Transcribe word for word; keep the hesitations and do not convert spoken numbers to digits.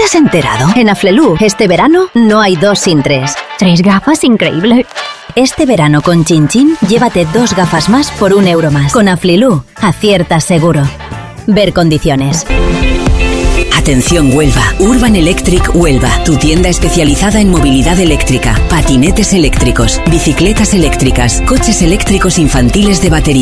has enterado? En Aflelu, este verano, no hay dos sin tres. Tres gafas, increíble. Este verano con Chin Chin, llévate dos gafas más por un euro más. Con Aflelu, aciertas seguro. Ver condiciones. Atención Huelva, Urban Electric Huelva, tu tienda especializada en movilidad eléctrica, patinetes eléctricos, bicicletas eléctricas, coches eléctricos infantiles de batería.